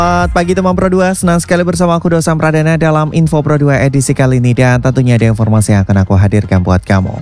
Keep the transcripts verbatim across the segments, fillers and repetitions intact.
Selamat pagi teman Pro dua, senang sekali bersama aku Dosan Pradana dalam Info Pro dua edisi kali ini. Dan tentunya ada informasi yang akan aku hadirkan buat kamu.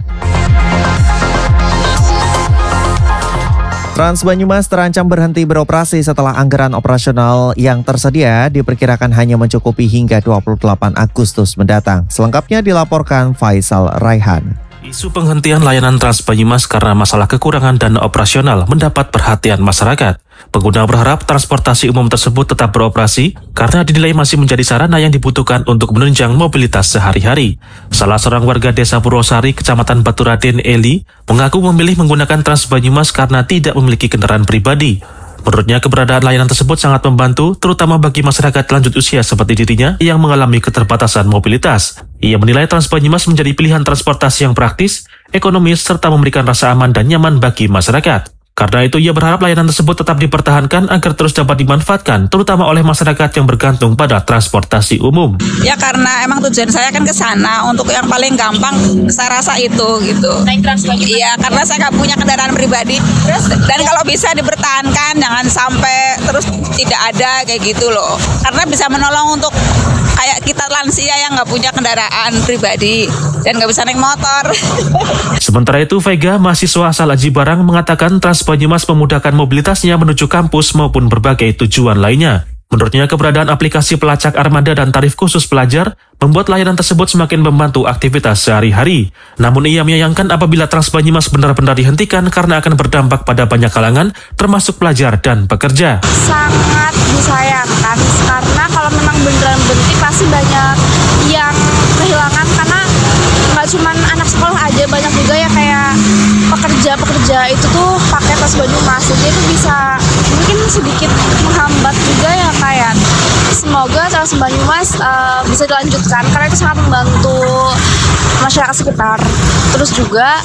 Trans Banyumas terancam berhenti beroperasi setelah anggaran operasional yang tersedia diperkirakan hanya mencukupi hingga dua puluh delapan Agustus mendatang. Selengkapnya dilaporkan Faisal Raihan. Isu penghentian layanan Trans Banyumas karena masalah kekurangan dana operasional mendapat perhatian masyarakat. Pengguna berharap transportasi umum tersebut tetap beroperasi karena dinilai masih menjadi sarana yang dibutuhkan untuk menunjang mobilitas sehari-hari. Salah seorang warga desa Purwosari, Kecamatan Baturaden, Eli, mengaku memilih menggunakan Trans Banyumas karena tidak memiliki kendaraan pribadi. Menurutnya keberadaan layanan tersebut sangat membantu, terutama bagi masyarakat lanjut usia seperti dirinya yang mengalami keterbatasan mobilitas. Ia menilai Trans Banyumas menjadi pilihan transportasi yang praktis, ekonomis, serta memberikan rasa aman dan nyaman bagi masyarakat. Karena itu ia berharap layanan tersebut tetap dipertahankan agar terus dapat dimanfaatkan, terutama oleh masyarakat yang bergantung pada transportasi umum. Ya karena emang tujuan saya kan ke sana, untuk yang paling gampang saya rasa itu gitu. Naik Trans Banyumas. Iya, karena saya nggak punya kendaraan pribadi. Terus dan kalau bisa dipertahankan, jangan sampai terus tidak ada kayak gitu loh. Karena bisa menolong untuk kayak kita lansia yang nggak punya kendaraan pribadi dan nggak bisa naik motor. Sementara itu, Vega, mahasiswa asal Aji Barang, mengatakan Trans Banyumas memudahkan mobilitasnya menuju kampus maupun berbagai tujuan lainnya. Menurutnya, keberadaan aplikasi pelacak armada dan tarif khusus pelajar membuat layanan tersebut semakin membantu aktivitas sehari-hari. Namun ia menyayangkan apabila Trans Banyumas benar-benar dihentikan karena akan berdampak pada banyak kalangan, termasuk pelajar dan pekerja. Sangat disayangkan karena kalau memang beneran berhenti pasti banyak yang kehilangan, karena nggak cuma anak sekolah aja, banyak juga ya kayak pekerja-pekerja itu tuh pakai Trans Banyumas, jadi itu bisa mungkin sedikit menghambat juga ya kayak. Semoga Trans Banyumas uh, bisa dilanjutkan karena itu sangat membantu masyarakat sekitar. Terus juga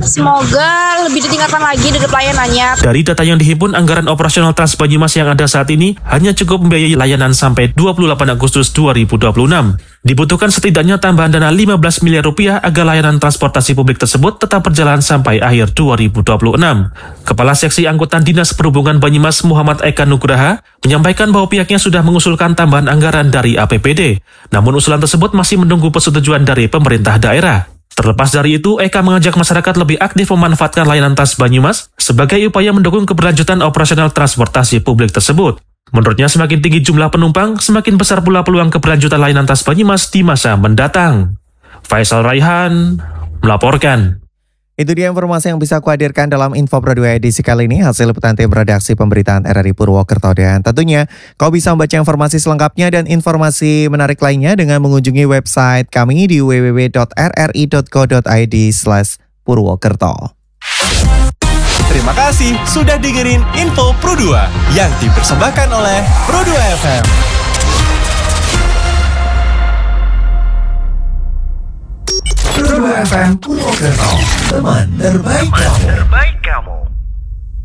semoga lebih ditingkatkan lagi dari pelayanannya. Dari data yang dihimpun, anggaran operasional Trans Banyumas yang ada saat ini hanya cukup membiayai layanan sampai dua puluh delapan Agustus dua ribu dua puluh enam. Dibutuhkan setidaknya tambahan dana lima belas miliar rupiah agar layanan transportasi publik tersebut tetap berjalan sampai akhir dua ribu dua puluh enam. Kepala Seksi Angkutan Dinas Perhubungan Banyumas Muhammad Eka Nugraha menyampaikan bahwa pihaknya sudah mengusulkan tambahan anggaran dari A P B D. Namun usulan tersebut masih menunggu persetujuan dari pemerintah daerah. Terlepas dari itu, Eka mengajak masyarakat lebih aktif memanfaatkan layanan Trans Banyumas sebagai upaya mendukung keberlanjutan operasional transportasi publik tersebut. Menurutnya, semakin tinggi jumlah penumpang, semakin besar pula peluang keberlanjutan layanan Trans Banyumas di masa mendatang. Faisal Raihan melaporkan. Itu dia informasi yang bisa aku hadirkan dalam Info Pro dua edisi kali ini, hasil liputan tim redaksi pemberitaan R R I Purwokerto. Dan tentunya kau bisa membaca informasi selengkapnya dan informasi menarik lainnya dengan mengunjungi website kami di w w w dot r r i dot co dot i d slash purwokerto. Terima kasih sudah dengerin Info Pro dua yang dipersembahkan oleh Pro dua F M. Pro dua F M Purwokerto, teman terbaik kamu.